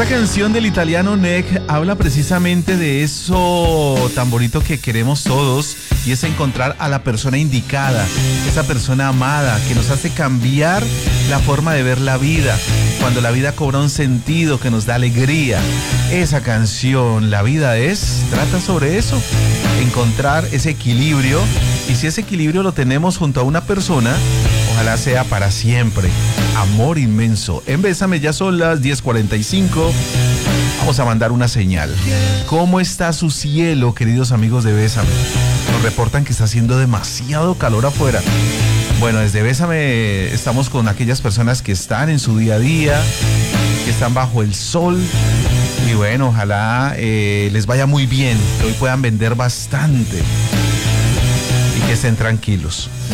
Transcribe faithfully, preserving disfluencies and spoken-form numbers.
Esta canción del italiano Neck habla precisamente de eso tan bonito que queremos todos, y es encontrar a la persona indicada, esa persona amada que nos hace cambiar la forma de ver la vida, cuando la vida cobra un sentido que nos da alegría. Esa canción, La vida es, trata sobre eso, encontrar ese equilibrio, y si ese equilibrio lo tenemos junto a una persona, ojalá sea para siempre. Amor inmenso. En Bésame ya son las diez cuarenta y cinco. Vamos a mandar una señal. ¿Cómo está su cielo, queridos amigos de Bésame? Nos reportan que está haciendo demasiado calor afuera. Bueno, desde Bésame estamos con aquellas personas que están en su día a día, que están bajo el sol. Y bueno, ojalá eh, les vaya muy bien, que hoy puedan vender bastante y que estén tranquilos.